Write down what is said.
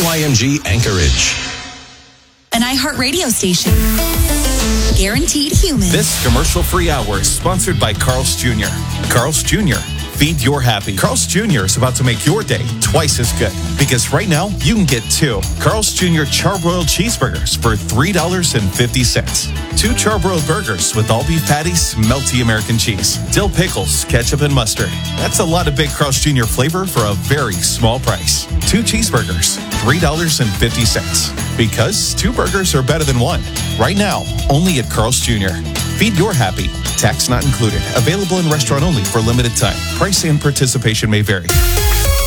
KYMG Anchorage. An iHeartRadio station. Guaranteed human. This commercial-free hour is sponsored by Carl's Jr. Carl's Jr. Feed your happy. Carl's Jr. is about to make your day twice as good. Because right now, you can get 2 Carl's Jr. charbroiled cheeseburgers for $3.50. 2 charbroiled burgers with all beef patties, melty American cheese, dill pickles, ketchup, and mustard. That's a lot of big Carl's Jr. flavor for a very small price. 2 cheeseburgers, $3.50. Because 2 burgers are better than 1. Right now, only at Carl's Jr. Feed your happy. Tax not included. Available in restaurant only for limited time. Price and participation may vary.